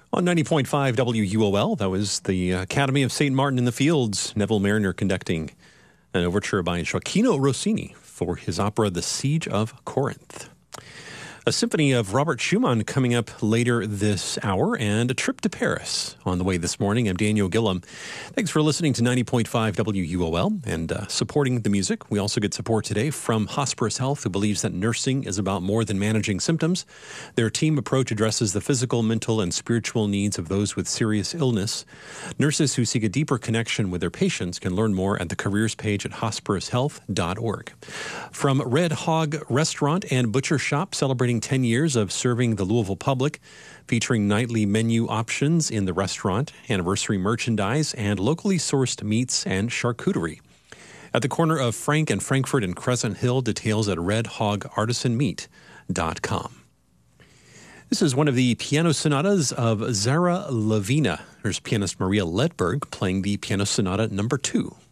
On 90.5 WUOL, that was the Academy of St. Martin in the Fields, Neville Mariner conducting an overture by Gioacchino Rossini for his opera The Siege of Corinth. A symphony of Robert Schumann coming up later this hour, and a trip to Paris on the way this morning. I'm Daniel Gillum. Thanks for listening to 90.5 WUOL and supporting the music. We also get support today from Hosperis Health, who believes that nursing is about more than managing symptoms. Their team approach addresses the physical, mental, and spiritual needs of those with serious illness. Nurses who seek a deeper connection with their patients can learn more at the careers page at hosperishealth.org. From Red Hog Restaurant and Butcher Shop, celebrating 10 years of serving the Louisville public, featuring nightly menu options in the restaurant, anniversary merchandise, and locally sourced meats and charcuterie. At the corner of Frank and Frankfurt and Crescent Hill, details at redhogartisanmeat.com. This is one of the piano sonatas of Zara Lavina. There's pianist Maria Ledberg playing the Piano Sonata No. 2.